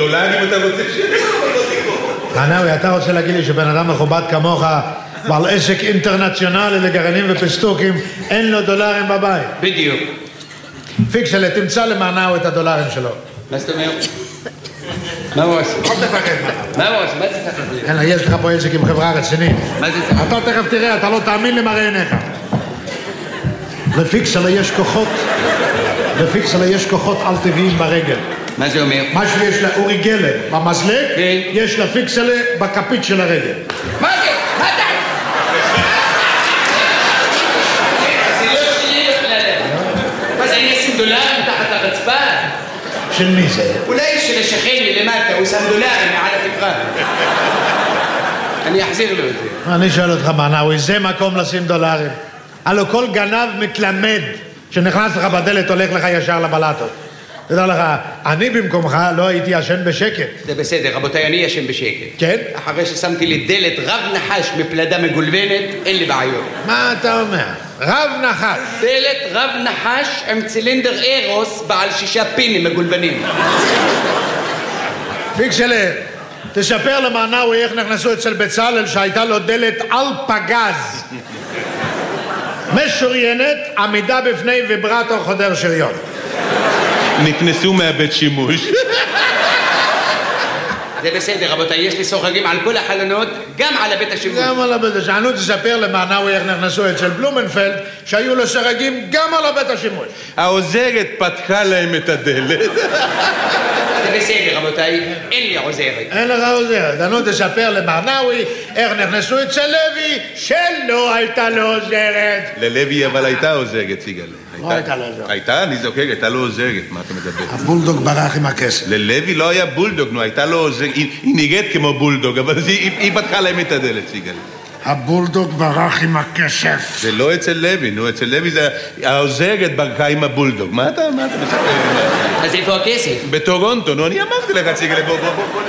דולרים אתה רוצה ענאווי, אתה רוצה להגיד לי שבן אדם מכובד כמוך בעל עסק אינטרנציונלי לגרעינים ופסטוקים אין לו דולרים בבית? בדיוק. פיקסלה, תמצא למענאווי את הדולרים שלו. מה זאת אומרת? מה הוא עושה? אל תפחד. מה הוא עושה? מה זה תפחד? אין, יש לך פה עסק עם חברה רצינית. מה זה תפחד? אתה תכף תראה, אתה לא תאמין למראה עיניך. לפיקסלה יש כוחות על טבעיים ברגל. מה זה אומר? מה שיש לאורי גלר במזלג, יש לפיקסלה בכפית של הרגל. מה זה? מה זה? זה לא שלי בכלל. מה זה, אני אשים דולרים תחת הרצפה? של מי זה? אולי של השכן מלמטה, הוא שם דולרים מעל התקרה. אני אחזיר לו את זה. אני שואל אותך, מענאווי, זה מקום לשים דולרים? הלו כל גנב מתלמד שנכנס לך בדלת הולך לך ישר לבלטות. תדע לך, אני במקומך לא הייתי ישן בשקט. זה בסדר, רבותיי, אני ישן בשקט. כן? אחרי ששמתי לי דלת רב נחש מפלדה מגולבנת, אין לי בעיות. מה אתה אומר? רב נחש. דלת רב נחש עם צילינדר אירוס בעל 6 פינים מגולבנים. פיקסלה, תספר למענאווי איך נכנסו אצל בצלאל שהייתה לו דלת על פגז. משוריינת, עמידה בפני ויברטור חודר שריון. נכנסו מהבית שימוש. זה בסדר, רבותיי, יש לי סורגים על כל החלונות, גם על הבית השימוש. גם על הבית השימוש. תספר למענאווי איך נכנסו אצל בלומנפלד שהיו לו סורגים גם על הבית השימוש. העוזרת פתחה להם את הדלת. זה בסדר, רבותיי, אין לי עוזרת. אין לך עוזרת. תספר למענאווי איך נכנסו אצל לוי שלא הייתה לו עוזרת. ללוי אבל הייתה עוזרת, סיגל. לא הייתה לו עוזרת. הייתה, אני זוכר, הייתה לו עוזרת, מה אתה מדבר? הבולדוג ברח עם הכסף. ללוי לא היה בולדוג, נו, הייתה לו עוזרת, היא נראית כמו בולדוג, אבל היא פתחה להם את הדלת, סיגל. הבולדוג ברח עם הכסף. זה לא אצל לוי, נו, אצל לוי זה העוזרת ברכה עם הבולדוג. מה אתה מספר? אז איפה הכסף? בטורונטו, נו, אני אמרתי לך, סיגל, בוא.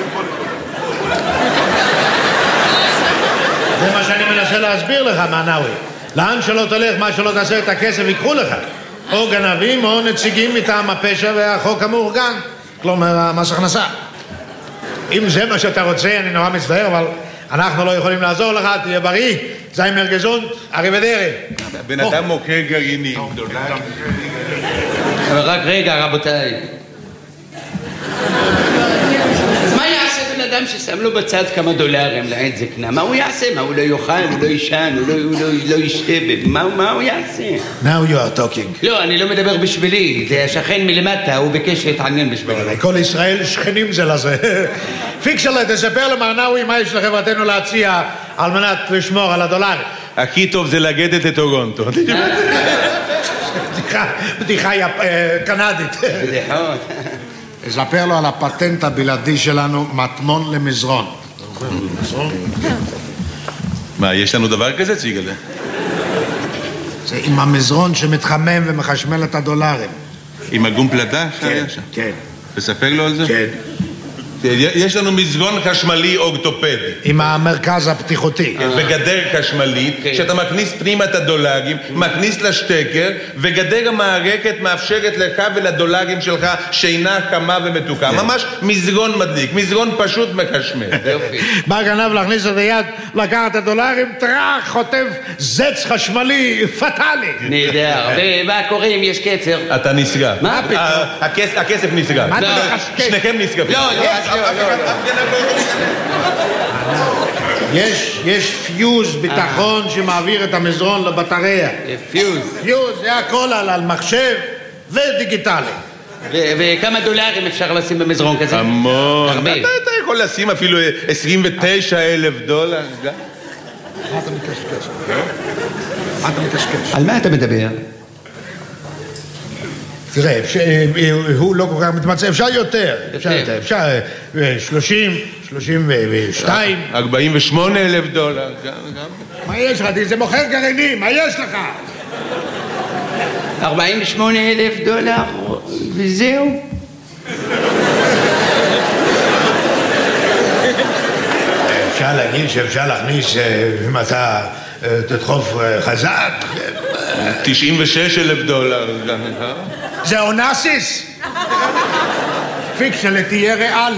זה מה שאני מנסה להסביר לך, מענאווי. לאן שלא תלך, מה שלא תעשה את הכסף יקחו לך. או גנבים או נציגים מטעם הפשע והחוק המאורגן. כלומר, מס הכנסה. אם זה מה שאתה רוצה, אני נורא מצטער, אבל אנחנו לא יכולים לעזור לך, תהיה בריא. זיימר גזונט, אריבדרי. בן אדם מוכר גרעינים. אבל רק רגע, רבותיי. מה יעשה בן אדם ששם לו בצד כמה דולרים לעת זקנה? מה הוא יעשה? מה, הוא לא יאכל, הוא לא יישן, הוא לא ישתה? מה הוא יעשה? Now you are talking. לא, אני לא מדבר בשבילי. זה השכן מלמטה, הוא ביקש להתעניין בשבילי. כל ישראל שכנים זה לזה. פיקסלה, תספר למענאווי מה יש לחברתנו להציע על מנת לשמור על הדולר. הכי טוב זה לגדת את טורונטו. בדיחה קנדית. בדיחות. תספר לו על הפטנט הבלעדי שלנו, מטמון למזרון. מה, יש לנו דבר כזה, ציגל? זה עם המזרון שמתחמם ומחשמל את הדולרים. עם הגום פלדה? כן. תספר לו על זה? כן. יש לנו מזרון חשמלי אורתופדי. עם המרכז הפתיחותי. וגדר חשמלית, שאתה מכניס פנימה את הדולרים, מכניס לשטקר, וגדר המערכת מאפשרת לך ולדולרים שלך שינה חמה ומתוקה. ממש מזרון מדליק, מזרון פשוט מחשמל. בא גנב להכניס את היד, לקחת את הדולרים, טרח, חוטף זץ חשמלי פטלי. נהדר. ומה קורה אם יש קצר? אתה נסגר. מה פתאום? הכסף נסגר. שניכם נסגרים. לא. יש פיוז ביטחון שמעביר את המזרון לבטריה. פיוז. זה הכל על מחשב ודיגיטלי. וכמה דולרים אפשר לשים במזרון כזה? המון. אתה יכול לשים אפילו 29,000 דולר. מה אתה מקשקש? על מה אתה מדבר? תראה, הוא לא כל כך מתמצא, אפשר יותר, אפשר 30, 32. 48,000 דולר. מה יש לך? זה מוכר גרעינים, מה יש לך? 48,000 דולר וזהו. אפשר להגיד שאפשר להכניס, אם אתה תדחוף חזק. 96,000 דולר. זה אונסיס? פיקסלה, תהיה ריאלי.